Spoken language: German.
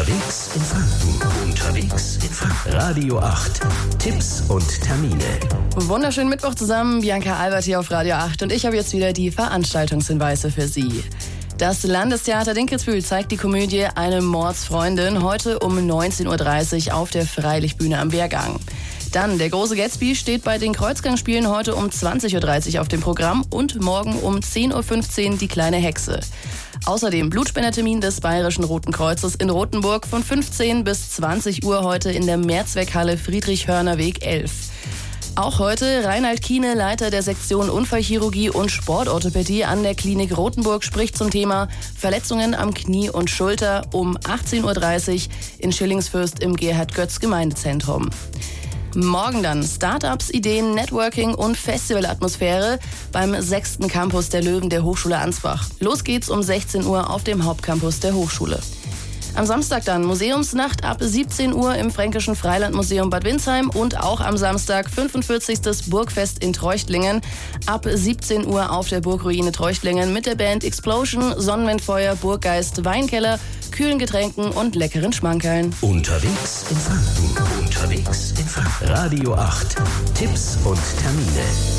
Unterwegs in Franken. Unterwegs in Franken. Radio 8. Tipps und Termine. Wunderschönen Mittwoch zusammen. Bianca Albert hier auf Radio 8 und ich habe jetzt wieder die Veranstaltungshinweise für Sie. Das Landestheater Dinkelsbühl zeigt die Komödie Eine Mordsfreundin heute um 19.30 Uhr auf der Freilichtbühne am Wehrgang. Dann der große Gatsby steht bei den Kreuzgangspielen heute um 20.30 Uhr auf dem Programm und morgen um 10.15 Uhr die kleine Hexe. Außerdem Blutspendertermin des Bayerischen Roten Kreuzes in Rothenburg von 15 bis 20 Uhr heute in der Mehrzweckhalle Friedrich-Hörner-Weg 11. Auch heute Reinhard Kiene, Leiter der Sektion Unfallchirurgie und Sportorthopädie an der Klinik Rothenburg, spricht zum Thema Verletzungen am Knie und Schulter um 18.30 Uhr in Schillingsfürst im Gerhard-Götz-Gemeindezentrum. Morgen dann Startups, Ideen, Networking und Festivalatmosphäre beim 6. Campus der Löwen der Hochschule Ansbach. Los geht's um 16 Uhr auf dem Hauptcampus der Hochschule. Am Samstag dann Museumsnacht ab 17 Uhr im Fränkischen Freilandmuseum Bad Windsheim und auch am Samstag 45. Burgfest in Treuchtlingen ab 17 Uhr auf der Burgruine Treuchtlingen mit der Band Explosion, Sonnenwindfeuer, Burggeist, Weinkeller, kühlen Getränken und leckeren Schmankerln. Unterwegs in Franken. Unterwegs in Franken. Radio 8. Tipps und Termine.